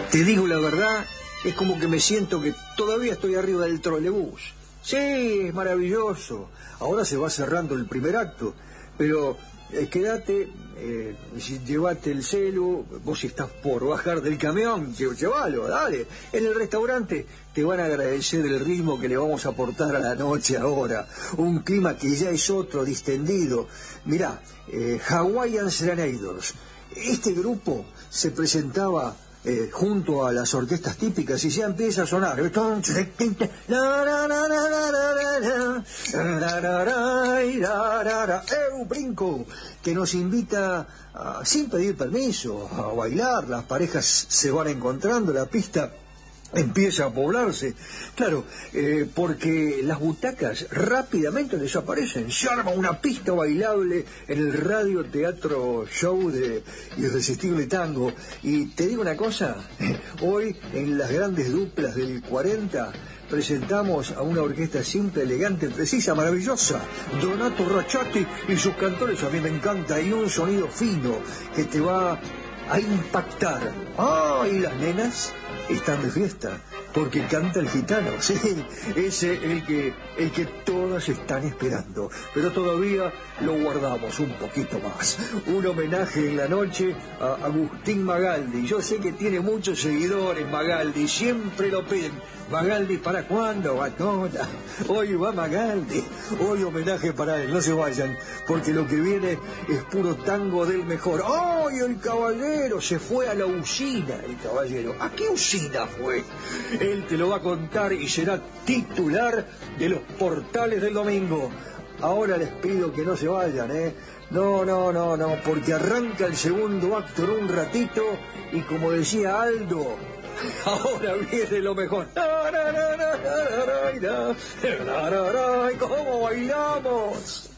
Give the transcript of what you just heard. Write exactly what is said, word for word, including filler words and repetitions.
Te digo la verdad, es como que me siento que todavía estoy arriba del trolebús. Sí, es maravilloso. Ahora se va cerrando el primer acto, pero eh, quédate, eh, si llevate el celu, vos si estás por bajar del camión, lle- llévalo, dale. En el restaurante te van a agradecer el ritmo que le vamos a aportar a la noche ahora. Un clima que ya es otro, distendido. Mirá, eh, Hawaiian Serenaders. Este grupo se presentaba eh, junto a las orquestas típicas y ya empieza a sonar. Es un brinco que nos invita a, sin pedir permiso, a bailar. Las parejas se van encontrando, la pista empieza a poblarse, claro, eh, porque las butacas rápidamente desaparecen. Se arma una pista bailable en el Radio Teatro Show de Irresistible Tango. Y te digo una cosa, hoy en las grandes duplas del cuarenta presentamos a una orquesta simple, elegante, precisa, maravillosa. Donato Racciati y sus cantores, a mí me encanta, y un sonido fino que te va a impactar. ¡Ah! ¿Y las nenas? Están de fiesta, porque canta el gitano, sí, ese el que, el que todas están esperando, pero todavía lo guardamos un poquito más. Un homenaje en la noche a Agustín Magaldi. Yo sé que tiene muchos seguidores Magaldi, siempre lo piden. Magaldi, ¿para cuándo, batona? Hoy va Magaldi, hoy homenaje para él, no se vayan, porque lo que viene es puro tango del mejor. ¡Ay, el caballero! Se fue a la usina, el caballero. ¿A qué usina fue? Él te lo va a contar y será titular de los portales del domingo. Ahora les pido que no se vayan, ¿eh? No, no, no, no, porque arranca el segundo acto en un ratito y como decía Aldo, ahora viene lo mejor. ¡Cómo bailamos!